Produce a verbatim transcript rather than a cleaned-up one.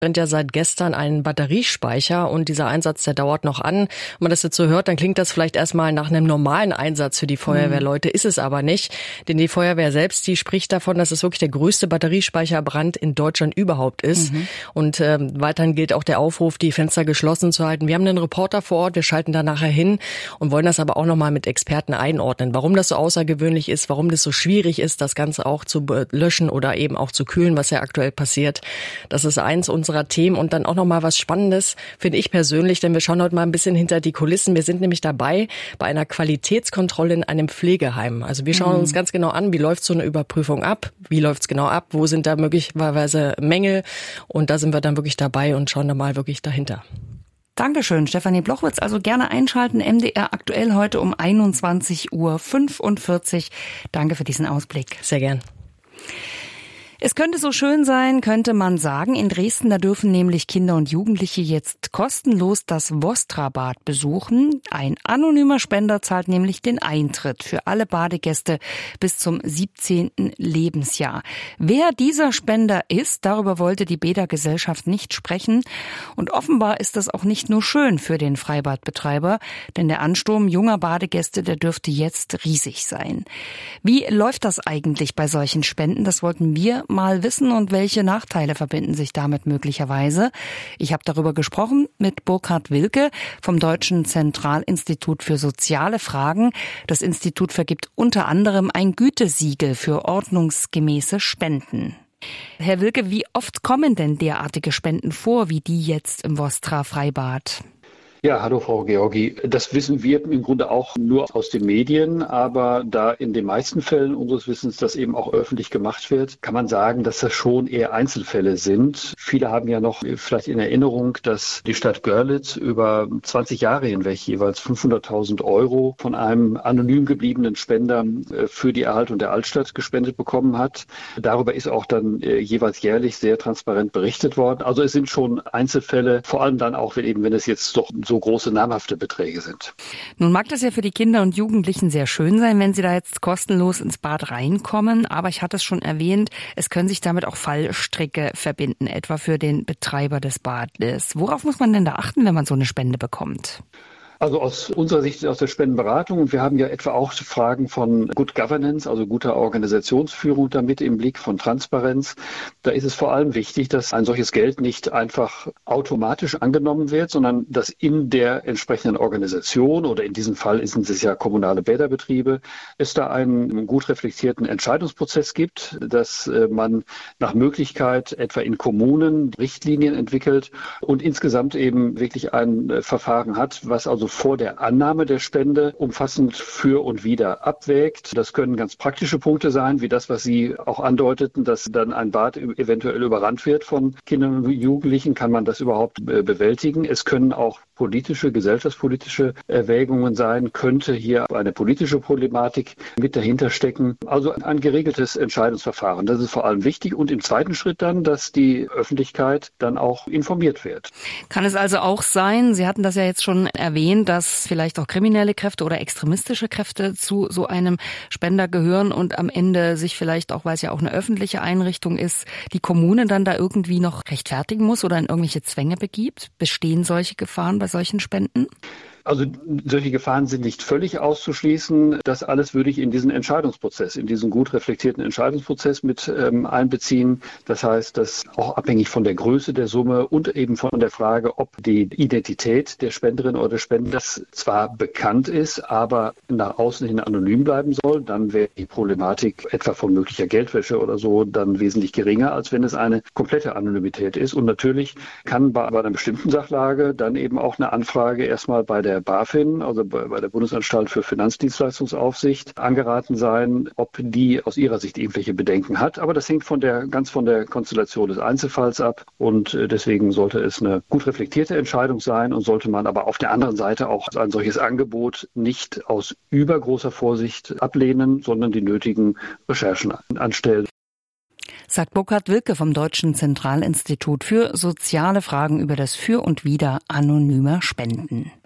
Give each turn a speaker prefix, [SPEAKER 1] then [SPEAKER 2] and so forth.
[SPEAKER 1] brennt ja seit gestern ein Batteriespeicher und dieser Einsatz, der dauert noch an. Wenn man das jetzt so hört, dann klingt das vielleicht erstmal nach einem normalen Einsatz für die Feuerwehrleute, ist es aber nicht. Denn die Feuerwehr selbst, die spricht davon, dass es wirklich der größte Batteriespeicherbrand in Deutschland überhaupt ist. Mhm. Und äh, weiterhin gilt auch der Aufruf, die Fenster geschlossen zu halten. Wir haben einen Reporter vor Ort, wir schalten da nachher hin und wollen das aber auch nochmal mit Experten einordnen. Warum das so außergewöhnlich ist, warum das so schwierig ist, das Ganze auch zu löschen oder eben auch zu kühlen, was ja aktuell passiert. Das ist eins unserer Themen und dann auch noch mal was Spannendes, finde ich persönlich, denn wir schauen heute mal ein bisschen hinter die Kulissen. Wir sind nämlich dabei bei einer Qualitätskontrolle in einem Pflegeheim. Also wir schauen mhm. uns ganz genau an, wie läuft so eine Überprüfung ab, wie läuft es genau ab, wo sind da möglicherweise Mängel und da sind wir dann wirklich dabei und schauen da mal wirklich dahinter.
[SPEAKER 2] Dankeschön, Stefanie Blochwitz. Also gerne einschalten, M D R aktuell heute um einundzwanzig Uhr fünfundvierzig. Danke für diesen Ausblick.
[SPEAKER 1] Sehr gern.
[SPEAKER 2] Es könnte so schön sein, könnte man sagen. In Dresden, da dürfen nämlich Kinder und Jugendliche jetzt kostenlos das Vostra-Bad besuchen. Ein anonymer Spender zahlt nämlich den Eintritt für alle Badegäste bis zum siebzehnten Lebensjahr. Wer dieser Spender ist, darüber wollte die Bädergesellschaft nicht sprechen. Und offenbar ist das auch nicht nur schön für den Freibadbetreiber, denn der Ansturm junger Badegäste, der dürfte jetzt riesig sein. Wie läuft das eigentlich bei solchen Spenden? Das wollten wir mal wissen und welche Nachteile verbinden sich damit möglicherweise. Ich habe darüber gesprochen mit Burkhard Wilke vom Deutschen Zentralinstitut für soziale Fragen. Das Institut vergibt unter anderem ein Gütesiegel für ordnungsgemäße Spenden. Herr Wilke, wie oft kommen denn derartige Spenden vor, wie die jetzt im Vostra-Freibad?
[SPEAKER 3] Ja, hallo Frau Georgi. Das wissen wir im Grunde auch nur aus den Medien, aber da in den meisten Fällen unseres Wissens das eben auch öffentlich gemacht wird, kann man sagen, dass das schon eher Einzelfälle sind. Viele haben ja noch vielleicht in Erinnerung, dass die Stadt Görlitz über zwanzig Jahre hinweg jeweils fünfhunderttausend Euro von einem anonym gebliebenen Spender für die Erhaltung der Altstadt gespendet bekommen hat. Darüber ist auch dann jeweils jährlich sehr transparent berichtet worden. Also es sind schon Einzelfälle, vor allem dann auch, wenn eben, wenn es jetzt doch so große namhafte Beträge sind.
[SPEAKER 2] Nun mag das ja für die Kinder und Jugendlichen sehr schön sein, wenn sie da jetzt kostenlos ins Bad reinkommen. Aber ich hatte es schon erwähnt, es können sich damit auch Fallstricke verbinden, etwa für den Betreiber des Bades. Worauf muss man denn da achten, wenn man so eine Spende bekommt?
[SPEAKER 3] Also aus unserer Sicht, aus der Spendenberatung, und wir haben ja etwa auch Fragen von Good Governance, also guter Organisationsführung damit im Blick, von Transparenz. Da ist es vor allem wichtig, dass ein solches Geld nicht einfach automatisch angenommen wird, sondern dass in der entsprechenden Organisation, oder in diesem Fall sind es ja kommunale Bäderbetriebe, es da einen gut reflektierten Entscheidungsprozess gibt, dass man nach Möglichkeit etwa in Kommunen Richtlinien entwickelt und insgesamt eben wirklich ein Verfahren hat, was also vor der Annahme der Spende umfassend für und wider abwägt. Das können ganz praktische Punkte sein, wie das, was Sie auch andeuteten, dass dann ein Bad eventuell überrannt wird von Kindern und Jugendlichen. Kann man das überhaupt bewältigen? Es können auch politische, gesellschaftspolitische Erwägungen sein. Könnte hier eine politische Problematik mit dahinter stecken? Also ein geregeltes Entscheidungsverfahren. Das ist vor allem wichtig. Und im zweiten Schritt dann, dass die Öffentlichkeit dann auch informiert wird.
[SPEAKER 2] Kann es also auch sein, Sie hatten das ja jetzt schon erwähnt, dass vielleicht auch kriminelle Kräfte oder extremistische Kräfte zu so einem Spender gehören und am Ende sich vielleicht auch, weil es ja auch eine öffentliche Einrichtung ist, die Kommune dann da irgendwie noch rechtfertigen muss oder in irgendwelche Zwänge begibt? Bestehen solche Gefahren bei solchen Spenden?
[SPEAKER 3] Also solche Gefahren sind nicht völlig auszuschließen. Das alles würde ich in diesen Entscheidungsprozess, in diesen gut reflektierten Entscheidungsprozess mit ähm, einbeziehen. Das heißt, dass auch abhängig von der Größe der Summe und eben von der Frage, ob die Identität der Spenderin oder des Spenders zwar bekannt ist, aber nach außen hin anonym bleiben soll, dann wäre die Problematik etwa von möglicher Geldwäsche oder so dann wesentlich geringer, als wenn es eine komplette Anonymität ist. Und natürlich kann bei, bei einer bestimmten Sachlage dann eben auch eine Anfrage erstmal bei der der BaFin, also bei der Bundesanstalt für Finanzdienstleistungsaufsicht, angeraten sein, ob die aus ihrer Sicht irgendwelche Bedenken hat. Aber das hängt von der, ganz von der Konstellation des Einzelfalls ab und deswegen sollte es eine gut reflektierte Entscheidung sein und sollte man aber auf der anderen Seite auch ein solches Angebot nicht aus übergroßer Vorsicht ablehnen, sondern die nötigen Recherchen anstellen.
[SPEAKER 2] Sagt Burkhard Wilke vom Deutschen Zentralinstitut für soziale Fragen über das Für und Wider anonymer Spenden.